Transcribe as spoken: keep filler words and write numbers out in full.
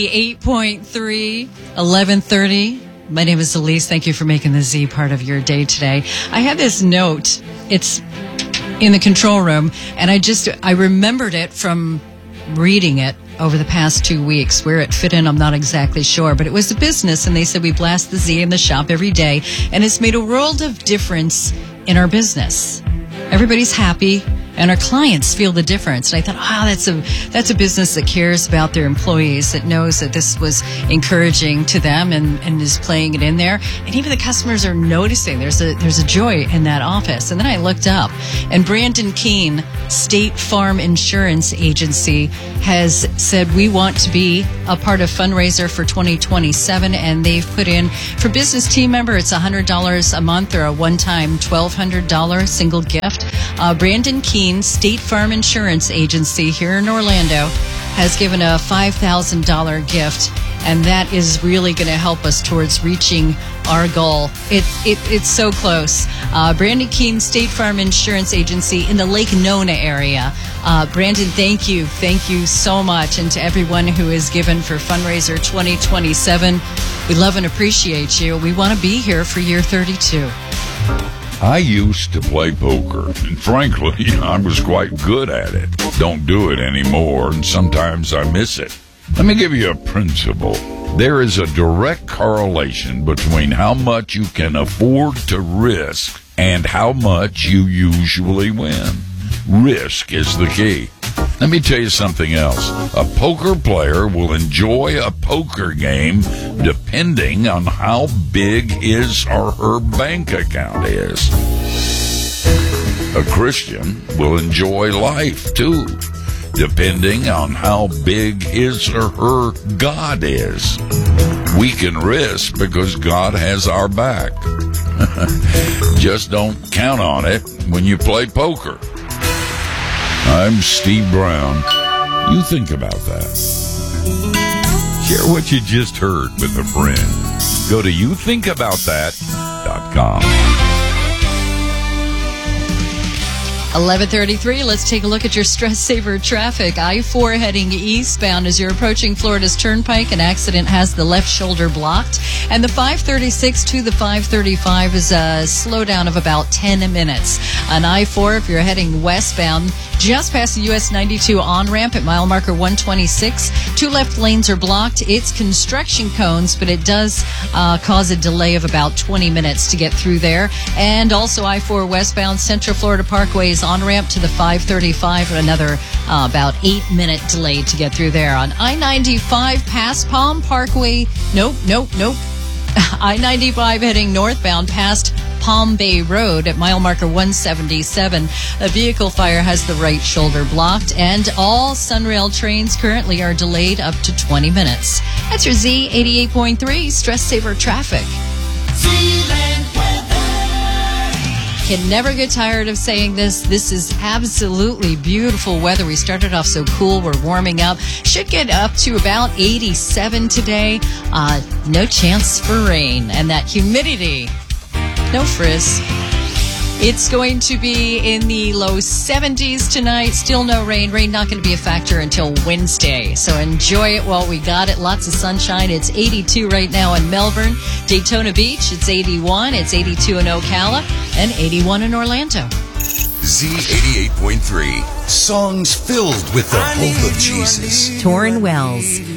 eight point three, eleven thirty. My name is Elise. Thank you for making the Z part of your day today. I had this note. It's in the control room, and I just, I remembered it from reading it over the past two weeks. Where it fit in, I'm not exactly sure, but it was a business, and they said we blast the Z in the shop every day, and it's made a world of difference in our business. Everybody's happy, and our clients feel the difference. And I thought, oh, that's a that's a business that cares about their employees, that knows that this was encouraging to them and, and is playing it in there. And even the customers are noticing there's a there's a joy in that office. And then I looked up, and Brandon Keene, State Farm Insurance Agency, has said we want to be a part of fundraiser for twenty twenty-seven, and they've put in for business team member, it's one hundred dollars a month or a one-time twelve hundred dollars single gift. Uh, Brandon Keene, State Farm Insurance Agency here in Orlando, has given a five thousand dollars gift, and that is really going to help us towards reaching our goal. It, it It's so close. Uh, Brandon Keene, State Farm Insurance Agency in the Lake Nona area. Uh, Brandon, thank you. Thank you so much. And to everyone who has given for fundraiser twenty twenty-seven, we love and appreciate you. We want to be here for year thirty-two. I used to play poker, and frankly, I was quite good at it. Don't do it anymore, and sometimes I miss it. Let me give you a principle. There is a direct correlation between how much you can afford to risk and how much you usually win. Risk is the key. Let me tell you something else. A poker player will enjoy a poker game depending on how big his or her bank account is. A Christian will enjoy life, too, depending on how big his or her God is. We can risk because God has our back. Just don't count on it when you play poker. I'm Steve Brown. You think about that. Share what you just heard with a friend. Go to you think about that dot com. eleven thirty-three, let's take a look at your stress saver traffic. I four heading eastbound as you're approaching Florida's Turnpike. An accident has the left shoulder blocked. And the five thirty-six to the five thirty-five is a slowdown of about ten minutes. On I four, if you're heading westbound, just past the U S ninety-two on-ramp at mile marker one twenty-six, two left lanes are blocked. It's construction cones, but it does uh, cause a delay of about twenty minutes to get through there. And also I four westbound, Central Florida Parkway is on-ramp to the five thirty-five, another uh, about eight-minute delay to get through there. On I ninety-five past Palm Parkway, nope, nope, nope. I ninety-five heading northbound past Palm Bay Road at mile marker one seventy-seven. A vehicle fire has the right shoulder blocked, and all Sunrail trains currently are delayed up to twenty minutes. That's your Z eighty-eight point three Stress Saver Traffic. Can never get tired of saying this. This is absolutely beautiful weather. We started off so cool. We're warming up. Should get up to about eighty-seven today. Uh, no chance for rain. And that humidity, no frizz. It's going to be in the low seventies tonight. Still no rain. Rain not going to be a factor until Wednesday. So enjoy it while we got it. Lots of sunshine. It's eighty-two right now in Melbourne. Daytona Beach, it's eighty-one. It's eighty-two in Ocala and eighty-one in Orlando. Z eighty-eight point three. Songs filled with the hope of Jesus. Torrin Wells.